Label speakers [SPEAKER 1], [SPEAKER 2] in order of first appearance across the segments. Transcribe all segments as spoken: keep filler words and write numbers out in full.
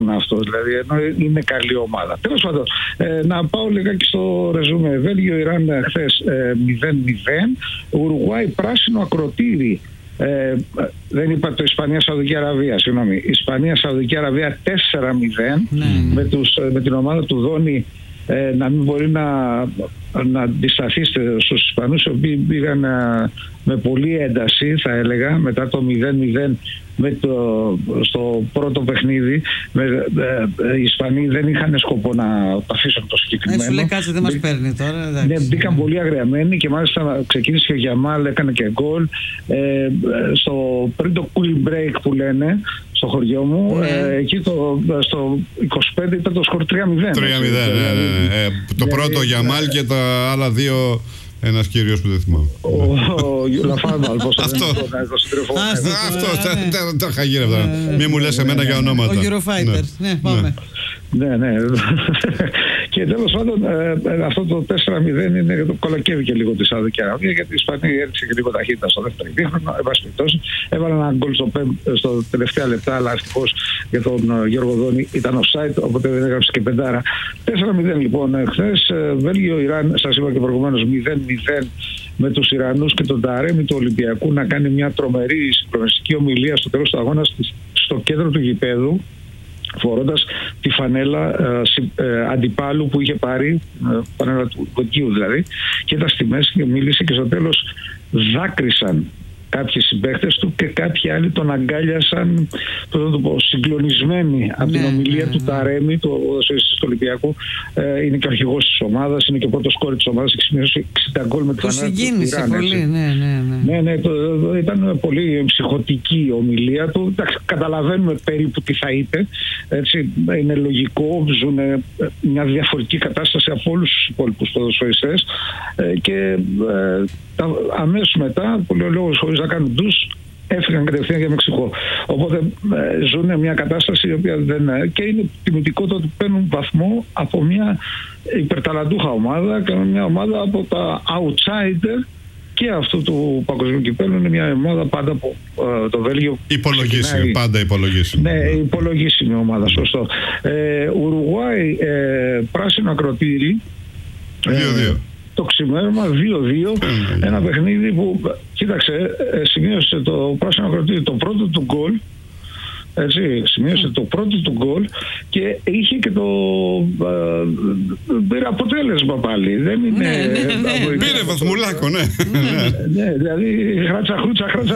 [SPEAKER 1] αυτό, δηλαδή, ενώ είναι καλή ομάδα. Τέλος πάντων, ε, να πάω λιγάκι στο ρεζούμε. Βέλγιο-Ιράν χθες ε, μηδέν μηδέν, Ουρουγουάη πράσινο ακροτήρι. Ε, δεν είπα το Ισπανία-Σαουδική Αραβία, συγγνώμη. Ισπανία-Σαουδική Αραβία τέσσερα μηδέν, mm. με, τους, με την ομάδα του Δόνη ε, να μην μπορεί να, να αντισταθεί στους Ισπανούς, οι οποίοι πήγαν ε, με πολλή ένταση, θα έλεγα, μετά το μηδέν μηδέν με το, στο πρώτο παιχνίδι. Με, ε, οι Ισπανοί δεν είχαν σκοπό να αφήσουν το συγκεκριμένο.
[SPEAKER 2] Ναι, σου λέει κάτσε, δεν μας παίρνει τώρα.
[SPEAKER 1] Ναι, μπήκαν πολύ αγριεμένοι και μάλιστα ξεκίνησε και ο Γιαμάλ, έκανε και γκολ. Ε, στο, πριν το cool break που λένε στο χωριό μου, ναι. ε, εκεί το, στο είκοσι πέντε ήταν το σκορ τρία μηδέν.
[SPEAKER 3] τρία μηδέν, ναι, ναι, ναι. Ε, το ναι, πρώτο ναι, Γιαμάλ και τα άλλα δύο. Ένας κύριος που δεν θυμάμαι.
[SPEAKER 1] Ο Λαφάρμαλ, πώς το
[SPEAKER 3] αυτό.
[SPEAKER 1] Αυτό,
[SPEAKER 3] τα είχα γύρω αυτά. Μη μου λες εμένα για ονόματα.
[SPEAKER 2] Ο Eurofighter, ναι, πάμε.
[SPEAKER 1] Ναι, ναι. Και τέλος πάντων, αυτό το τέσσερα μηδέν είναι το κολακεύει και λίγο τη Σαουδική Αραβία, γιατί η Ισπανία έριξε και λίγο ταχύτητα στο δεύτερο ημίχρονο. Εν πάση περιπτώσει, έβαλε ένα γκολ στο, στο τελευταία λεπτά, αλλά ευτυχώς για τον Γιώργο Δόνη ήταν offside, οπότε δεν έγραψε και πεντάρα. τέσσερα μηδέν λοιπόν χθες. Βέλγιο-Ιράν, σας είπα και προηγουμένως, μηδέν μηδέν με τους Ιρανούς και τον Ταρέμι του Ολυμπιακού να κάνει μια τρομερή συγκλονιστική ομιλία στο τέλος του αγώνα στο κέντρο του γηπέδου, φορώντας τη φανέλα ε, ε, αντιπάλου που είχε πάρει, ε, φανέλα του Κοκκίου δηλαδή, και ήταν στη μέση και μίλησε και στο τέλος δάκρυσαν κάποιοι συμπαίχτες του και κάποιοι άλλοι τον αγκάλιασαν, πώς να το πω, συγκλονισμένοι από ναι, την ομιλία ναι, του ναι. Ταρέμι, του Ολυμπιακού. Ε, είναι και ο αρχηγός της ομάδας, είναι και ο πρώτος σκόρερ της ομάδας, έχει σημειώσει εξήντα γκολ με τη φανέλα του.
[SPEAKER 2] Συγκίνησε πολύ, ναι, ναι, ναι.
[SPEAKER 1] Ναι, ναι, το, το, ήταν πολύ ψυχωτική η ομιλία του. Καταλαβαίνουμε περίπου τι θα είπε. Έτσι, είναι λογικό, ζουν μια διαφορετική κατάσταση από όλους τους υπόλοιπους ποδοσφαιριστές. Ε, και ε, αμέσως μετά, που λέει ο λόγος χωρίς να κάνουν ντους, έφυγαν κατευθείαν για Μεξικό. Οπότε ε, ζουν μια κατάσταση η οποία δεν. Και είναι τιμητικό το ότι παίρνουν βαθμό από μια υπερταλαντούχα ομάδα και μια ομάδα από τα outsider και αυτού του παγκοσμίου κυπέλλου. Είναι μια ομάδα πάντα από ε, το Βέλγιο.
[SPEAKER 3] Υπολογίσιμη, πάντα υπολογίσιμη.
[SPEAKER 1] Ναι, υπολογίσιμη ομάδα, σωστό. Ε, Ουρουγουάη, ε, πράσινο ακροτήρι.
[SPEAKER 3] δύο δύο.
[SPEAKER 1] Το ξημέρωμα δύο δύο, mm. ένα παιχνίδι που, κοίταξε, σημείωσε το πράσινο ακροτήρι το πρώτο του γκολ, έτσι, σημείωσε mm. το πρώτο του γκολ και είχε και το ε, πήρε αποτέλεσμα πάλι. Δεν είναι...
[SPEAKER 2] Ναι, ναι, ναι.
[SPEAKER 3] Πήρε βαθμουλάκο, ναι.
[SPEAKER 1] Ναι, δηλαδή χράτσα χρούτσα, χράτσα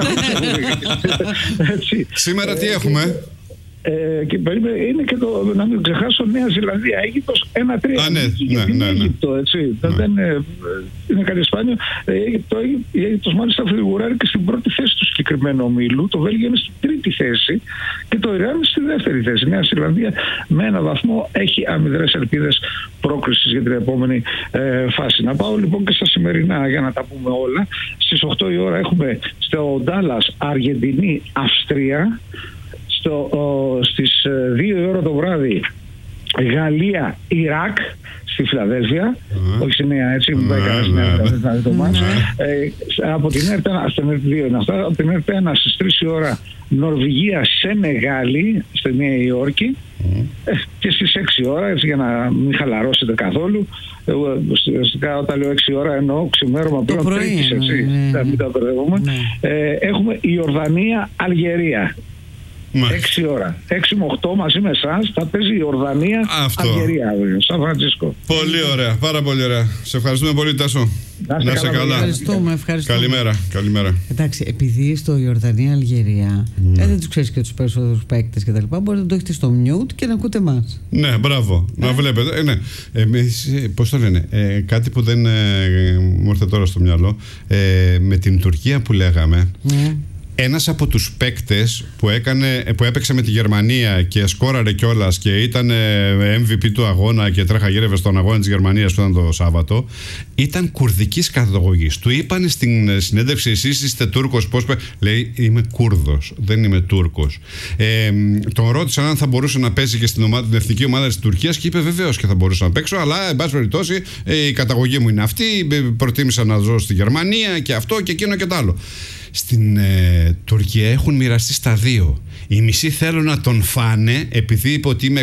[SPEAKER 1] χρούτσα.
[SPEAKER 3] Σήμερα τι έχουμε?
[SPEAKER 1] Ε, και περίπου είναι και το, να μην ξεχάσω, Νέα Ζηλανδία, Αίγυπτος ένα τρία.
[SPEAKER 3] Α, ναι, ναι, ναι, ναι.
[SPEAKER 1] Αίγυπτο, έτσι. Ναι. Δεν είναι, είναι κάτι σπάνιο. Ε, το, η Αίγυπτος μάλιστα φιγουράρει και στην πρώτη θέση του συγκεκριμένου ομίλου. Το Βέλγιο είναι στην τρίτη θέση και το Ιράν είναι στη δεύτερη θέση. Η Νέα Ζηλανδία με ένα βαθμό έχει αμυδρές ελπίδες πρόκρισης για την επόμενη ε, φάση. Να πάω λοιπόν και στα σημερινά για να τα πούμε όλα. Στις οκτώ η ώρα έχουμε στο Ντάλλας Αργεντινή Αυστρία. Στο, ο, στις δύο η ώρα το βράδυ Γαλλία Ιράκ στη Φιλαδέλφια, mm. όχι στη Νέα, έτσι που πάει καλά στη Νέα, θα δει το μάτς. Από την ΕΡΤ δύο είναι αυτά, από την ΕΡΤ ένα στις τρεις η ώρα Νορβηγία Σενεγάλη στη Νέα Υόρκη, mm. και στις έξι η ώρα, έτσι για να μην χαλαρώσετε καθόλου. Εγώ, όταν λέω έξι η ώρα εννοώ ξημέρωμα πλέον τρίτης, έτσι, ναι, μην τα μπερδεύουμε. Ναι. Ε, έχουμε Ιορδανία Αλγερία. έξι ώρα. έξι με οκτώ μαζί με εσάς θα παίζει η Ορδανία Αλγερία, Σαν Φραντσίσκο.
[SPEAKER 3] Πολύ ωραία, πάρα πολύ ωραία. Σε ευχαριστούμε πολύ, Τάσο.
[SPEAKER 1] Να είστε καλά. καλά.
[SPEAKER 2] Ευχαριστούμε, ευχαριστούμε.
[SPEAKER 3] Καλημέρα, καλημέρα.
[SPEAKER 2] Εντάξει, επειδή στο Ιορδανία Αλγερία mm. ε, δεν τους ξέρεις και τους περισσότερους παίκτες και τα λοιπά, μπορείτε να το έχετε στο mute και να ακούτε εμάς.
[SPEAKER 3] Ναι, μπράβο. Ε? Να βλέπετε. Ε, ναι. Εμείς, πώς το λένε, ε, κάτι που δεν ε, μου ήρθε τώρα στο μυαλό, ε, με την Τουρκία που λέγαμε. Mm. Ένας από τους παίκτες που, έκανε, που έπαιξε με τη Γερμανία και σκόραρε κιόλας και ήταν εμ βι πι του αγώνα και τρέχα γύρευε στον αγώνα της Γερμανίας που ήταν το Σάββατο, ήταν κουρδικής καταγωγής. Του είπαν στην συνέντευξη, εσείς είστε Τούρκος? Πώς? Λέει, είμαι Κούρδος, δεν είμαι Τούρκος. Ε, τον ρώτησαν αν θα μπορούσε να παίζει και στην ομάδα, την εθνική ομάδα της Τουρκίας και είπε βεβαίως και θα μπορούσα να παίξω, αλλά εν πάση περιπτώσει η καταγωγή μου είναι αυτή, προτίμησα να ζω στη Γερμανία και αυτό και εκείνο και τ' άλλο. στην ε, Τουρκία έχουν μοιραστεί στα δύο. Οι μισοί θέλουν να τον φάνε επειδή είπε ότι είμαι